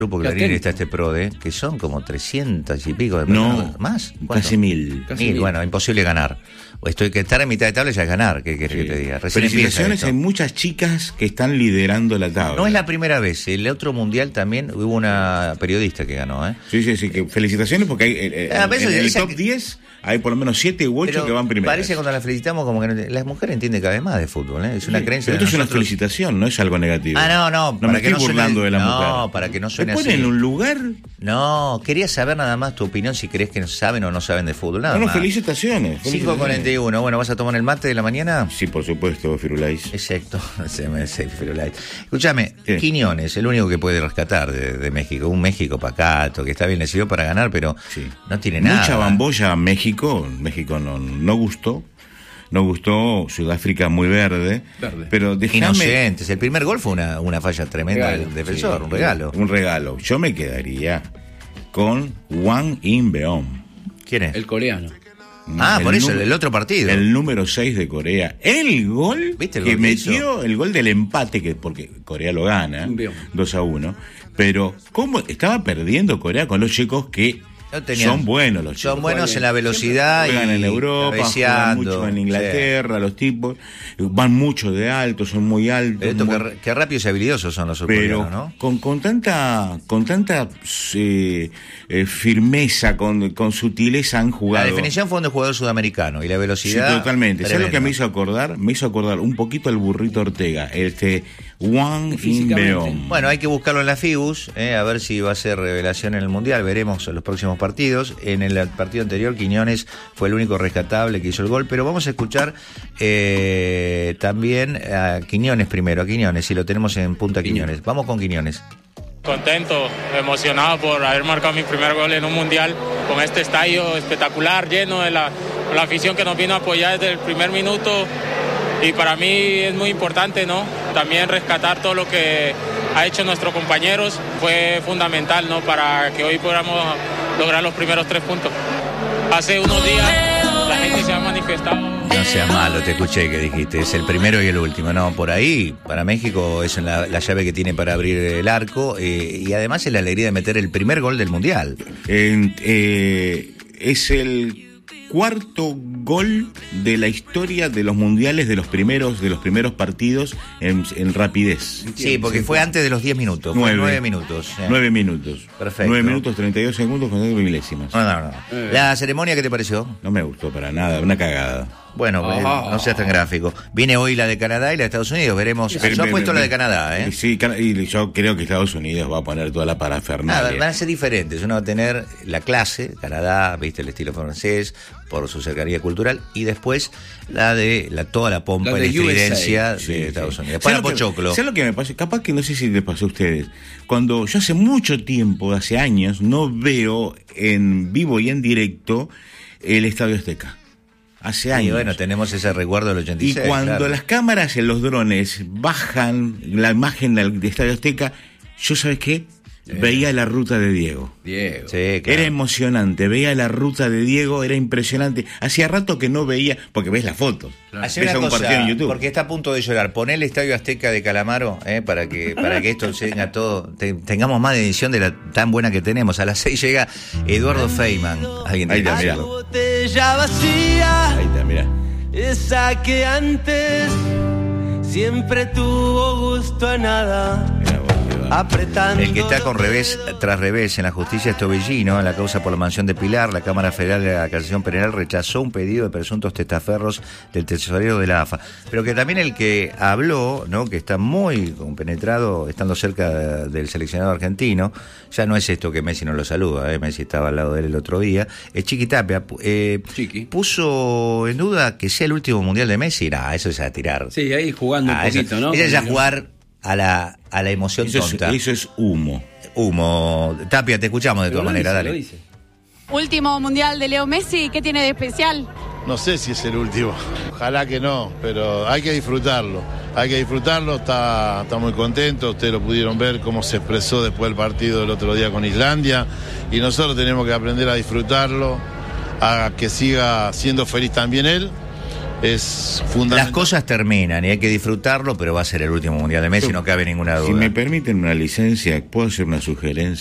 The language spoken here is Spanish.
Grupo Clarín está este PRODE, que son como 300 y pico de personas. No, ¿más? Casi 1000. Bueno, imposible ganar. Estoy que estar en mitad de tabla ya es ganar, ¿qué querés que te diga? Recién felicitaciones, hay muchas chicas que están liderando la tabla. No es la primera vez, el otro mundial también hubo una periodista que ganó, ¿eh? Sí, que felicitaciones porque hay en el top 10 hay por lo menos 7 u 8 que van primero. Parece que cuando la felicitamos como que las mujeres entienden cada vez más de fútbol, ¿eh? Es una creencia. Pero esto es una felicitación, no es algo negativo. No, para me estoy burlando de la mujer. No, para que no suene así. ¿Me ponen en un lugar? No, quería saber nada más tu opinión si crees que saben o no saben de fútbol, nada más. Felicitaciones. 5:41, bueno, ¿vas a tomar el mate de la mañana? Sí, por supuesto, Firulais. Exacto, Firulais. Escúchame, Quiñones, el único que puede rescatar de México, un México pacato, que está bien, le sirvió para ganar, pero no tiene nada. Mucha bambolla a México no gustó. No gustó, Sudáfrica muy verde. Pero inocentes. El primer gol fue una falla tremenda del defensor, un regalo. Un regalo. Yo me quedaría con Hwang In-beom. ¿Quién es? El coreano. Por eso, el otro partido. El número 6 de Corea. El gol que metió, el gol del empate, porque Corea lo gana, 2-1. Pero, ¿cómo estaba perdiendo Corea con los chicos que son buenos los chicos? Son buenos en la velocidad. Juegan en Europa, juegan mucho en Inglaterra, los tipos. Van mucho de alto, son muy altos. Qué rápidos y habilidosos son los surcoreanos, ¿no? Con tanta firmeza, con sutileza han jugado. La definición fue de jugador sudamericano y la velocidad. Sí, totalmente. ¿Sabes lo que me hizo acordar? Me hizo acordar un poquito al Burrito Ortega, Hwang In-beom. Bueno, hay que buscarlo en la FIBUS, a ver si va a ser revelación en el Mundial. Veremos en los próximos partidos. En el partido anterior, Quiñones fue el único rescatable que hizo el gol, pero vamos a escuchar también a Quiñones primero, si lo tenemos en punta Quiñones. Vamos con Quiñones. Contento, emocionado por haber marcado mi primer gol en un mundial con este estadio espectacular, lleno de la afición que nos vino a apoyar desde el primer minuto. Y para mí es muy importante, ¿no? También rescatar todo lo que ha hecho nuestros compañeros fue fundamental, ¿no? Para que hoy podamos lograr los primeros 3 puntos. Hace unos días la gente se ha manifestado. No seas malo, te escuché que dijiste, es el primero y el último. No, por ahí, para México es la llave que tiene para abrir el arco y además es la alegría de meter el primer gol del Mundial. Es el 4º gol de la historia de los mundiales de los primeros partidos en rapidez. Sí, porque fue antes de los 10 minutos. 9 minutos. 9 minutos. Perfecto. 9 minutos 32 segundos con 9 milésimas. No. ¿La ceremonia qué te pareció? No me gustó para nada, una cagada. Bueno, no seas tan gráfico. Viene hoy la de Canadá y la de Estados Unidos, veremos. Yo apuesto la de Canadá, ¿eh? Sí, y yo creo que Estados Unidos va a poner toda la parafernalia. Van a ser diferentes. Uno va a tener la clase, Canadá, viste, el estilo francés, por su cercanía cultural, y después toda la pompa y la estridencia de Estados Unidos. Para Pochoclo. ¿Sabes lo que me pasa? Capaz que no sé si les pasó a ustedes. Cuando yo hace mucho tiempo, hace años, no veo en vivo y en directo el Estadio Azteca. Hace años. Y bueno, tenemos ese recuerdo del 86. Y cuando las cámaras en los drones bajan la imagen del Estadio Azteca, yo, ¿sabes qué? Veía la ruta de Diego. Sí, claro. Era emocionante, veía la ruta de Diego, era impresionante. Hacía rato que no veía, porque ves las fotos. Claro. Ves un partido en YouTube. Porque está a punto de llorar. Poné el Estadio Azteca de Calamaro, para que esto tenga todo, tengamos más de edición de la tan buena que tenemos. A las 6 llega Eduardo Feynman. Ahí está, mirá. Botella vacía. Ahí está, mirá. Esa que antes siempre tuvo gusto a nada. Mirá vos. Apretando. El que está con revés tras revés en la justicia es Tobellino, en la causa por la mansión de Pilar. La Cámara Federal de la Casación Penal rechazó un pedido de presuntos testaferros del tesorero de la AFA. Pero que también el que habló, ¿no?, que está muy compenetrado, estando cerca del seleccionado argentino, ya no es esto que Messi no lo saluda, Messi estaba al lado de él el otro día, es Chiqui Tapia. Puso en duda que sea el último mundial de Messi. Eso es a tirar. Sí, ahí jugando un poquito, ¿no? Ella ya jugar a la emoción tonta. Eso es humo. Tapia, te escuchamos de todas maneras, dale. Último mundial de Leo Messi, ¿qué tiene de especial? No sé si es el último, ojalá que no, pero hay que disfrutarlo. Está muy contento, ustedes lo pudieron ver cómo se expresó después del partido del otro día con Islandia, y nosotros tenemos que aprender a disfrutarlo, a que siga siendo feliz también él, es fundamental. Las cosas terminan y hay que disfrutarlo, pero va a ser el último Mundial de Messi, no cabe ninguna duda. Si me permiten una licencia, ¿puedo hacer una sugerencia?